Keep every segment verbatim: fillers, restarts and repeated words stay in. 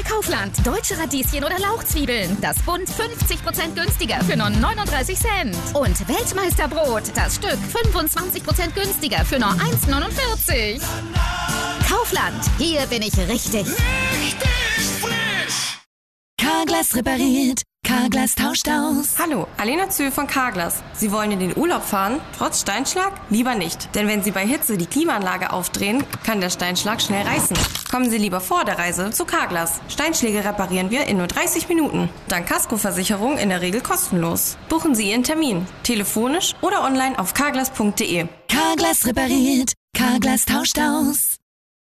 Kaufland. Deutsche Radieschen oder Lauchzwiebeln. Das Bund fünfzig Prozent günstiger für nur neununddreißig Cent. Und Weltmeisterbrot. Das Stück fünfundzwanzig Prozent günstiger für nur eins neunundvierzig. Kaufland. Hier bin ich richtig. Richtig frisch. Carglass repariert. Carglass tauscht aus. Hallo, Alena Zühl von Carglass. Sie wollen in den Urlaub fahren, trotz Steinschlag? Lieber nicht. Denn wenn Sie bei Hitze die Klimaanlage aufdrehen, kann der Steinschlag schnell reißen. Kommen Sie lieber vor der Reise zu Carglass. Steinschläge reparieren wir in nur dreißig Minuten. Dank Kaskoversicherung in der Regel kostenlos. Buchen Sie Ihren Termin. Telefonisch oder online auf carglass punkt de. Carglass repariert. Carglass tauscht aus.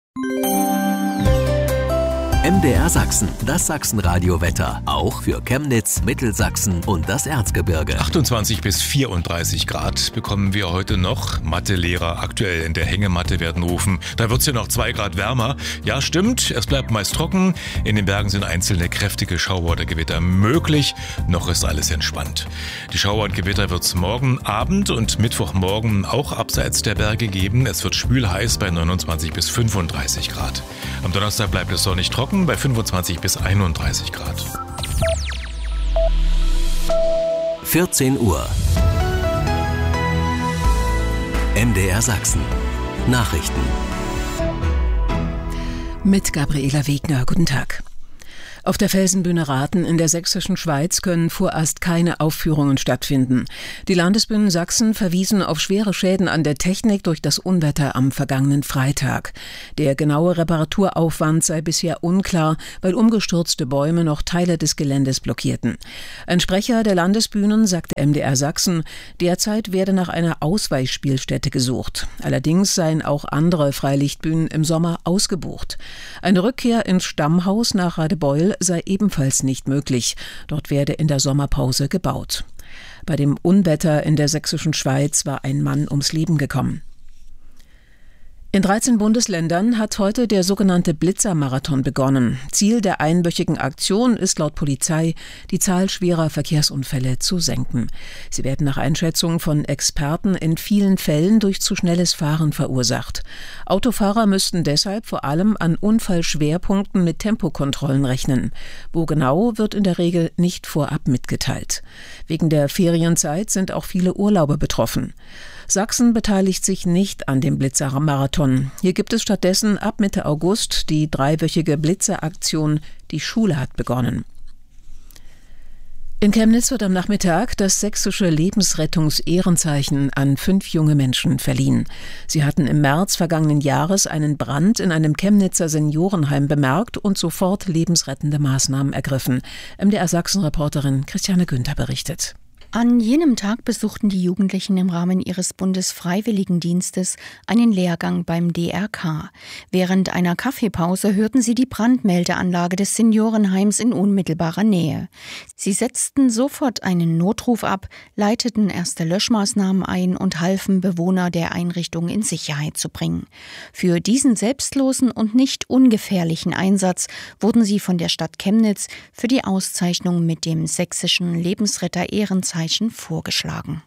M D R Sachsen, das Sachsenradio-Wetter. Auch für Chemnitz, Mittelsachsen und das Erzgebirge. achtundzwanzig bis vierunddreißig Grad bekommen wir heute noch. Mathelehrer aktuell in der Hängematte werden rufen. Da wird es ja noch zwei Grad wärmer. Ja, stimmt, es bleibt meist trocken. In den Bergen sind einzelne kräftige Schauer oder Gewitter möglich. Noch ist alles entspannt. Die Schauer und Gewitter wird es morgen Abend und Mittwochmorgen auch abseits der Berge geben. Es wird schwül-heiß bei neunundzwanzig bis fünfunddreißig Grad. Am Donnerstag bleibt es sonnig trocken bei fünfundzwanzig bis einunddreißig Grad. vierzehn Uhr. M D R Sachsen. Nachrichten. Mit Gabriela Wegner. Guten Tag. Auf der Felsenbühne Rathen in der sächsischen Schweiz können vorerst keine Aufführungen stattfinden. Die Landesbühnen Sachsen verwiesen auf schwere Schäden an der Technik durch das Unwetter am vergangenen Freitag. Der genaue Reparaturaufwand sei bisher unklar, weil umgestürzte Bäume noch Teile des Geländes blockierten. Ein Sprecher der Landesbühnen sagte M D R Sachsen, derzeit werde nach einer Ausweichspielstätte gesucht. Allerdings seien auch andere Freilichtbühnen im Sommer ausgebucht. Eine Rückkehr ins Stammhaus nach Radebeul sei ebenfalls nicht möglich. Dort werde in der Sommerpause gebaut. Bei dem Unwetter in der sächsischen Schweiz war ein Mann ums Leben gekommen. In dreizehn Bundesländern hat heute der sogenannte Blitzermarathon begonnen. Ziel der einwöchigen Aktion ist laut Polizei, die Zahl schwerer Verkehrsunfälle zu senken. Sie werden nach Einschätzung von Experten in vielen Fällen durch zu schnelles Fahren verursacht. Autofahrer müssten deshalb vor allem an Unfallschwerpunkten mit Tempokontrollen rechnen. Wo genau, wird in der Regel nicht vorab mitgeteilt. Wegen der Ferienzeit sind auch viele Urlauber betroffen. Sachsen beteiligt sich nicht an dem Blitzermarathon. Hier gibt es stattdessen ab Mitte August die dreiwöchige Blitzeraktion Die Schule hat begonnen. In Chemnitz wird am Nachmittag das sächsische Lebensrettungsehrenzeichen an fünf junge Menschen verliehen. Sie hatten im März vergangenen Jahres einen Brand in einem Chemnitzer Seniorenheim bemerkt und sofort lebensrettende Maßnahmen ergriffen. M D R Sachsen-Reporterin Christiane Günther berichtet. An jenem Tag besuchten die Jugendlichen im Rahmen ihres Bundesfreiwilligendienstes einen Lehrgang beim D R K. Während einer Kaffeepause hörten sie die Brandmeldeanlage des Seniorenheims in unmittelbarer Nähe. Sie setzten sofort einen Notruf ab, leiteten erste Löschmaßnahmen ein und halfen, Bewohner der Einrichtung in Sicherheit zu bringen. Für diesen selbstlosen und nicht ungefährlichen Einsatz wurden sie von der Stadt Chemnitz für die Auszeichnung mit dem sächsischen Lebensretter-Ehrenzeichen vorgeschlagen.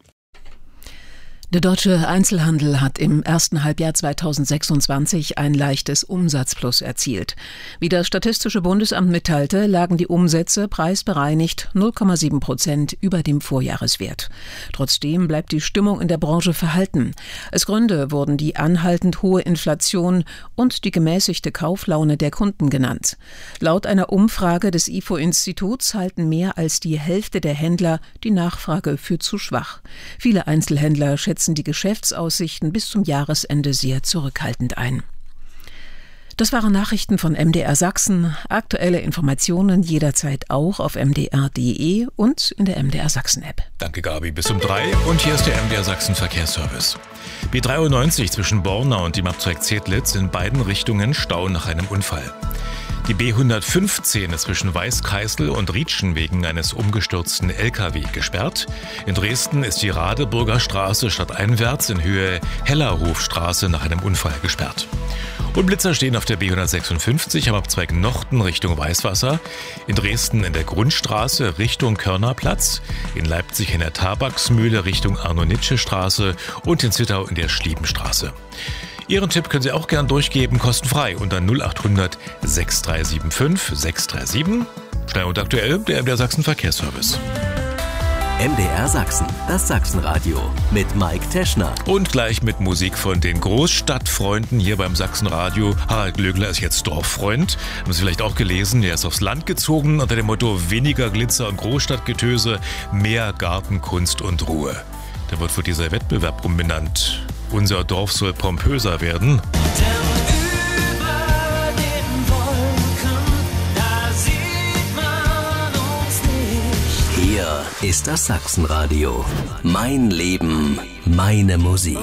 Der deutsche Einzelhandel hat im ersten Halbjahr zweitausendsechsundzwanzig ein leichtes Umsatzplus erzielt. Wie das Statistische Bundesamt mitteilte, lagen die Umsätze preisbereinigt null Komma sieben Prozent über dem Vorjahreswert. Trotzdem bleibt die Stimmung in der Branche verhalten. Als Gründe wurden die anhaltend hohe Inflation und die gemäßigte Kauflaune der Kunden genannt. Laut einer Umfrage des I F O-Instituts halten mehr als die Hälfte der Händler die Nachfrage für zu schwach. Viele Einzelhändler schätzen die Geschäftsaussichten bis zum Jahresende sehr zurückhaltend ein. Das waren Nachrichten von M D R Sachsen. Aktuelle Informationen jederzeit auch auf m d r punkt d e und in der M D R Sachsen App. Danke Gabi, bis um drei und hier ist der M D R Sachsen Verkehrsservice. B dreiundneunzig zwischen Borna und dem Abzweig Zedlitz in beiden Richtungen Stau nach einem Unfall. Die B hundertfünfzehn ist zwischen Weißkeißel und Rietschen wegen eines umgestürzten L K W gesperrt. In Dresden ist die Radeburger Straße stadteinwärts in Höhe Hellerhofstraße nach einem Unfall gesperrt. Und Blitzer stehen auf der B hundertsechsundfünfzig am Abzweig Norden Richtung Weißwasser, in Dresden in der Grundstraße Richtung Körnerplatz, in Leipzig in der Tabaksmühle Richtung Arno-Nitsche-Straße und in Zittau in der Schliebenstraße. Ihren Tipp können Sie auch gern durchgeben, kostenfrei unter null acht hundert sechs drei sieben fünf sechs drei sieben. Schnell und aktuell, der M D R Sachsen Verkehrsservice. M D R Sachsen, das Sachsenradio mit Mike Teschner. Und gleich mit Musik von den Großstadtfreunden hier beim Sachsenradio. Harald Glöckler ist jetzt Dorffreund. Haben Sie vielleicht auch gelesen, er ist aufs Land gezogen unter dem Motto weniger Glitzer und Großstadtgetöse, mehr Gartenkunst und Ruhe. Da wird für dieser Wettbewerb umbenannt. Unser Dorf soll pompöser werden. Hier ist das Sachsenradio. Mein Leben, meine Musik.